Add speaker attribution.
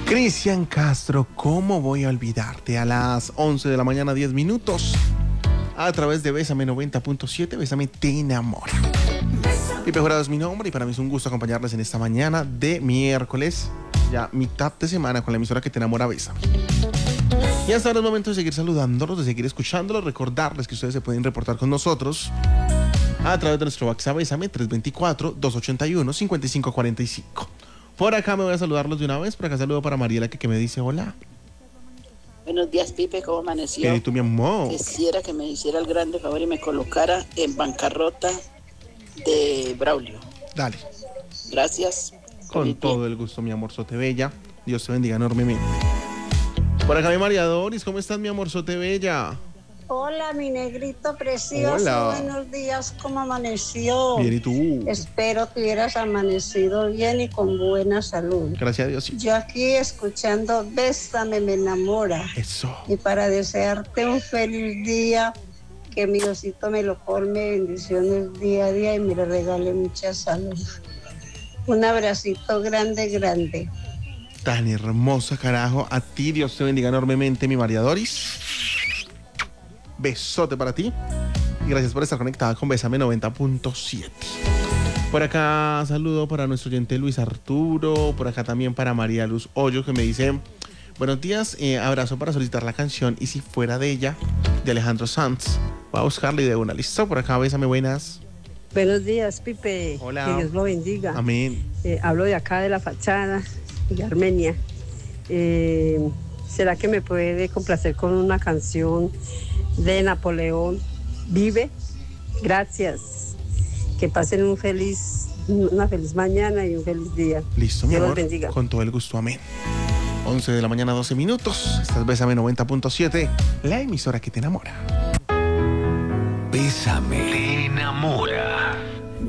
Speaker 1: Cristian Castro, ¿cómo voy a olvidarte? A las 11 de la mañana, 10 minutos. A través de Bésame 90.7, Bésame te enamora. Pipe Jurado es mi nombre y para mí es un gusto acompañarles en esta mañana de miércoles, ya mitad de semana, con la emisora que te enamora, Bésame. Y hasta ahora es momento de seguir saludándolos, de seguir escuchándolos, recordarles que ustedes se pueden reportar con nosotros a través de nuestro WhatsApp Bésame 324-281-5545. Por acá me voy a saludarlos de una vez. Por acá saludo para Mariela que me dice hola.
Speaker 2: Buenos días, Pipe, ¿cómo amaneció?
Speaker 1: Bien, ¿y tú, mi amor?
Speaker 2: Quisiera que me hiciera el grande favor y me colocara en bancarrota de Braulio.
Speaker 1: Dale.
Speaker 2: Gracias.
Speaker 1: Con todo el gusto, mi amor Sote Bella. Dios te bendiga enormemente. Por acá mi María Doris, ¿cómo estás, mi amor Sote Bella?
Speaker 3: Hola, mi negrito precioso.
Speaker 1: Hola.
Speaker 3: Buenos días, ¿cómo amaneció?
Speaker 1: Bien, ¿y tú?
Speaker 3: Espero que hubieras amanecido bien y con buena salud.
Speaker 1: Gracias a Dios, sí.
Speaker 3: Yo aquí escuchando Bésame, me enamora.
Speaker 1: Eso.
Speaker 3: Y para desearte un feliz día, que mi Diosito me lo colme bendiciones día a día y me le regale mucha salud. Un abracito grande, grande.
Speaker 1: Tan hermosa, carajo. A ti, Dios te bendiga enormemente, mi María Doris. Besote para ti. Y gracias por estar conectada con Bésame 90.7. Por acá saludo para nuestro oyente Luis Arturo. Por acá también para María Luz Hoyo, que me dice: buenos días, abrazo para solicitar la canción Y si fuera de ella, de Alejandro Sanz. Voy a buscarla y de una. ¿Listo? Por acá, Bésame, buenas.
Speaker 4: Buenos días, Pipe.
Speaker 1: Hola.
Speaker 4: Que Dios lo bendiga.
Speaker 1: Amén.
Speaker 4: Hablo de acá de La Fachada, de Armenia. ¿Será que me puede complacer con una canción de Napoleón, Vive? Gracias. Que pasen una feliz mañana y un feliz día.
Speaker 1: Listo, mi
Speaker 4: Dios
Speaker 1: amor.
Speaker 4: los bendiga.
Speaker 1: Con todo el gusto, amén. 11 de la mañana, 12 minutos. Estás Bésame 90.7, la emisora que te enamora.
Speaker 5: Bésame te enamora.